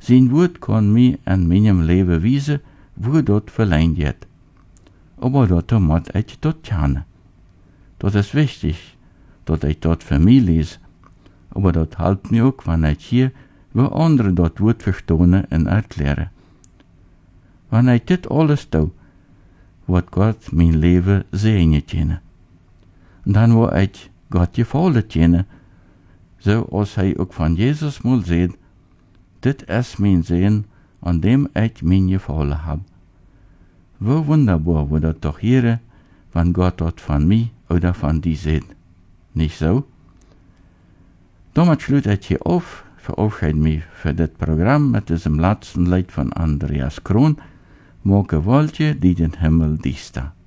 Sein Wort kann mir an meinem Leben wiesen, wo dort verleihen wird. Aber dort muss ich dort kennen. Das ist wichtig, dass ich dort für mich lese. Aber das hilft mir auch, wenn ich hier, wo andere dort Wort verstehen und erklären. Wenn ich dit alles tue, wird Gott mein Leben segnen können. Und dann wo ich Gott gefallen können, so als er auch von Jesus mal sagt, dit ist mein Sehen, an dem ich mein Gefallen hab. Wo wunderbar wird das doch hier, wenn Gott dort von mir oder von dir sagt. Nicht so? Damit schließe ich hier auf, verabschiede mich für das Programm mit diesem letzten Lied von Andreas Kron. Moge Wolke, die den Himmel diesta.